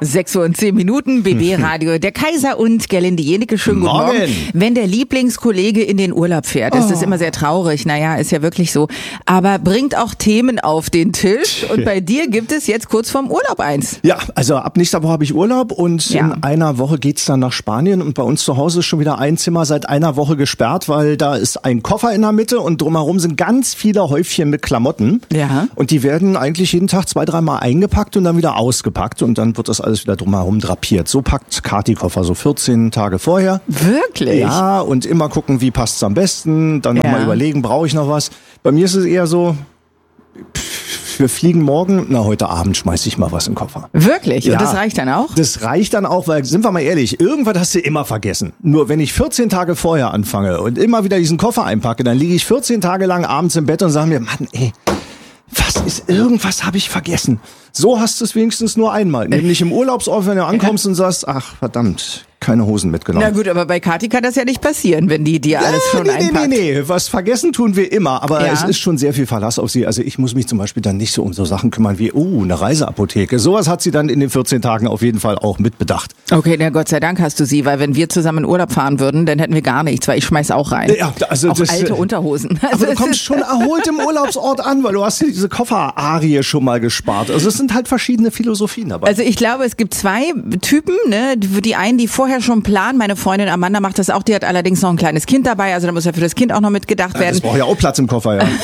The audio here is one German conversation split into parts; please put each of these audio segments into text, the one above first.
6:10 BB Radio. Der Kaiser und Gerlinde Jenecke, schönen guten Morgen. Wenn der Lieblingskollege in den Urlaub fährt, ist das immer sehr traurig. Naja, ist ja wirklich so. Aber bringt auch Themen auf den Tisch. Und bei dir gibt es jetzt kurz vorm Urlaub eins. Ja, also ab nächster Woche habe ich Urlaub und in einer Woche geht's dann nach Spanien. Und bei uns zu Hause ist schon wieder ein Zimmer seit einer Woche gesperrt, weil da ist ein Koffer in der Mitte und drumherum sind ganz viele Häufchen mit Klamotten. Ja. Und die werden eigentlich jeden Tag 2-3 Mal eingepackt und dann wieder ausgepackt und dann wird das alles wieder drumherum drapiert. So packt Kathi Koffer so 14 Tage vorher. Wirklich? Ja, und immer gucken, wie passt's am besten. Dann nochmal überlegen, brauche ich noch was? Bei mir ist es eher so, wir fliegen morgen, heute Abend schmeiße ich mal was in den Koffer. Wirklich? Ja, und das reicht dann auch? Das reicht dann auch, weil, sind wir mal ehrlich, irgendwas hast du immer vergessen. Nur wenn ich 14 Tage vorher anfange und immer wieder diesen Koffer einpacke, dann liege ich 14 Tage lang abends im Bett und sage mir, Mann, irgendwas habe ich vergessen. So hast du es wenigstens nur einmal. Nämlich im Urlaubsort, wenn du ankommst und sagst, ach verdammt, keine Hosen mitgenommen. Na gut, aber bei Kathi kann das ja nicht passieren, wenn die dir alles schon einpackt. Nee, was vergessen tun wir immer, aber es ist schon sehr viel Verlass auf sie. Also ich muss mich zum Beispiel dann nicht so um so Sachen kümmern wie, eine Reiseapotheke. Sowas hat sie dann in den 14 Tagen auf jeden Fall auch mitbedacht. Okay, na Gott sei Dank hast du sie, weil wenn wir zusammen in Urlaub fahren würden, dann hätten wir gar nichts, weil ich schmeiß auch rein. Ja, also auch alte Unterhosen. Aber du kommst schon erholt im Urlaubsort an, weil du hast diese Kofferarie schon mal gespart. Also es sind halt verschiedene Philosophien dabei. Also ich glaube, es gibt zwei Typen, ne? Die einen, die vorher schon planen. Meine Freundin Amanda macht das auch, die hat allerdings noch ein kleines Kind dabei, also da muss ja für das Kind auch noch mitgedacht werden. Das braucht ja auch Platz im Koffer, ja.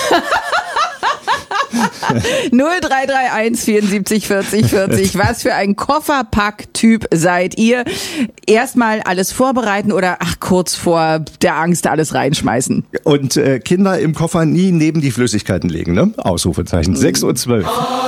0331 74 40 40. Was für ein Kofferpack-Typ seid ihr? Erstmal alles vorbereiten oder kurz vor der Angst alles reinschmeißen? Und Kinder im Koffer nie neben die Flüssigkeiten legen, ne? Ausrufezeichen. 6:12 Uhr.